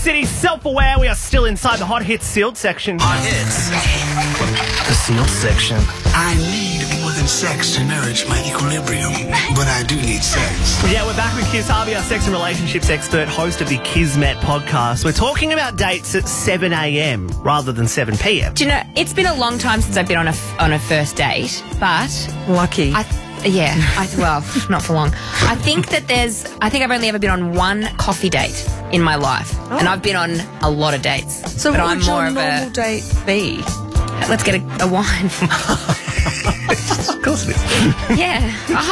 City, self-aware. We are still inside the Hot Hits sealed section. Hot Hits. The sealed section. I need more than sex to nourish my equilibrium, but I do need sex. Yeah, we're back with Kiz Harvey, our sex and relationships expert, host of the Kismet podcast. We're talking about dates at 7 a.m. rather than 7 p.m. Do you know, it's been a long time since I've been on a first date, but Lucky. well, not for long. I think I've only ever been on one coffee date in my life, and I've been on a lot of dates. So but what I'm would more your of normal date be? let's get a wine. Of course it is. Yeah.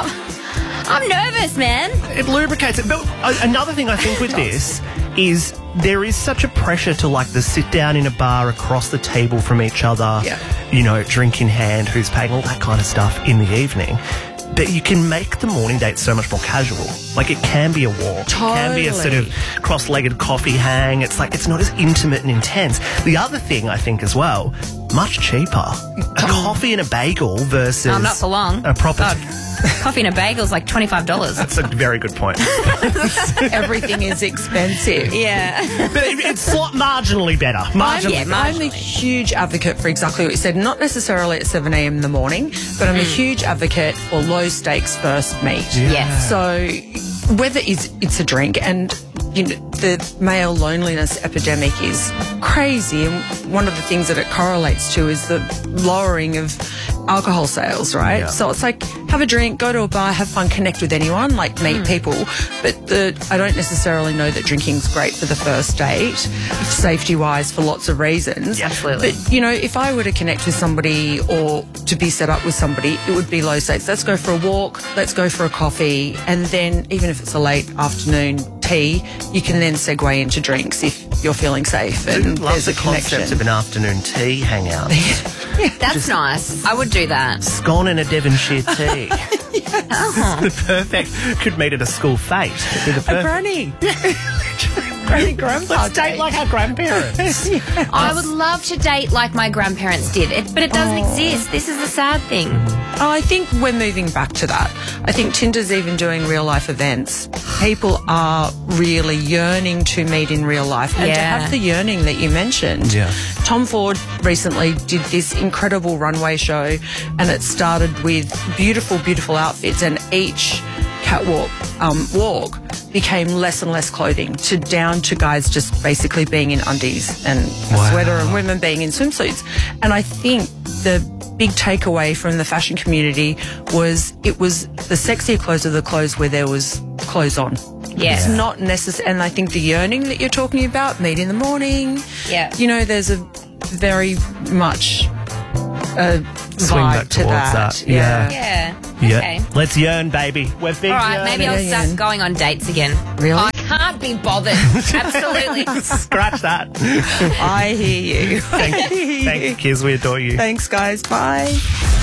I'm nervous, man. It lubricates it. But another thing I think with this is there is such a pressure to like the sit down in a bar across the table from each other, you know, drink in hand, who's paying, all that kind of stuff in the evening. But you can make the morning date so much more casual. Like, it can be a walk. Totally. It can be a sort of cross-legged coffee hang. It's like, it's not as intimate and intense. The other thing, I think, as well, much cheaper. A coffee and a bagel versus... Oh, not for long. A proper... Coffee and a bagel is like $25. That's a very good point. Everything is expensive. Yeah. But it's marginally better. Marginally. I'm a huge advocate for exactly what you said. Not necessarily at 7 a.m. in the morning, but I'm a huge advocate for low stakes first meet. Yes. So whether it's a drink, and you know, the male loneliness epidemic is crazy, and one of the things that it correlates to is the lowering of alcohol sales, right? Yeah. So it's like, have a drink, go to a bar, have fun, connect with anyone, like meet people. But I don't necessarily know that drinking's great for the first date, safety-wise, for lots of reasons. Yeah, absolutely. But, you know, if I were to connect with somebody or to be set up with somebody, it would be low stakes. Let's go for a walk, let's go for a coffee, and then even if it's a late afternoon tea, you can then segue into drinks if you're feeling safe and Love there's the a connection. concept of an afternoon tea hangout. That's nice. I would do that. Scone and a Devonshire tea. The perfect. Could meet at a school fete. It'd be the perfect. Granny. Granny grandpa. Let's date like our grandparents. I would love to date like my grandparents did, but it doesn't exist. This is the sad thing. I think we're moving back to that. I think Tinder's even doing real life events. People are really yearning to meet in real life and to Yeah. have the yearning that you mentioned. Yeah. Tom Ford recently did this incredible runway show, and it started with beautiful, beautiful outfits, and each catwalk walk became less and less clothing, down to guys just basically being in undies and a sweater, and women being in swimsuits. And I think the big takeaway from the fashion community was it was the sexier clothes are the clothes where there was clothes on. Yes. It's not necessary. And I think the yearning that you're talking about, meet in the morning. Yeah. You know, there's a very much a Swing back vibe to towards that. Yeah. Yeah. Yeah. Okay. Let's yearn, baby. We're big. All right, maybe I'll Yeah. start going on dates again. Really? I can't be bothered. Absolutely. Scratch that. I hear you. Thank you, Kiz. We adore you. Thanks, guys. Bye.